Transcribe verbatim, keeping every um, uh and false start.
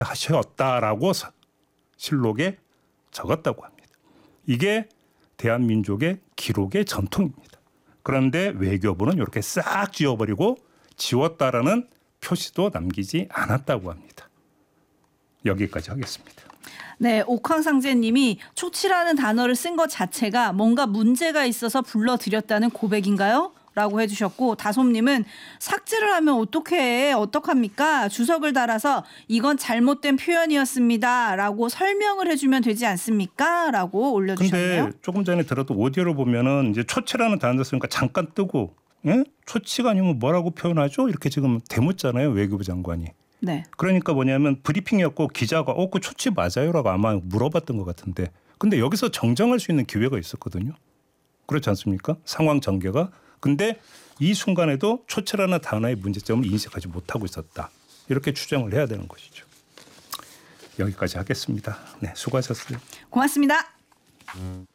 하셨다라고 실록에 적었다고 합니다. 이게 대한민족의 기록의 전통입니다. 그런데 외교부는 이렇게 싹 지워버리고 지웠다라는 표시도 남기지 않았다고 합니다. 여기까지 하겠습니다. 네, 옥황상제님이 초치라는 단어를 쓴 것 자체가 뭔가 문제가 있어서 불러들였다는 고백인가요? 라고 해주셨고, 다솜님은 삭제를 하면 어떻게 해? 어떡합니까? 주석을 달아서 이건 잘못된 표현이었습니다. 라고 설명을 해주면 되지 않습니까? 라고 올려주셨네요. 근데 조금 전에 들었던 오디오를 보면은 이제 초치라는 단어 쓰니까 잠깐 뜨고, 예? 초치가 아니면 뭐라고 표현하죠? 이렇게 지금 대묻잖아요, 외교부 장관이. 네. 그러니까 뭐냐면 브리핑이었고 기자가 어, 그 초치 맞아요라고 아마 물어봤던 것 같은데, 근데 여기서 정정할 수 있는 기회가 있었거든요. 그렇지 않습니까? 상황 전개가. 근데 이 순간에도 초치라는 단어의 문제점을 인식하지 못하고 있었다. 이렇게 추정을 해야 되는 것이죠. 여기까지 하겠습니다. 네, 수고하셨어요. 고맙습니다.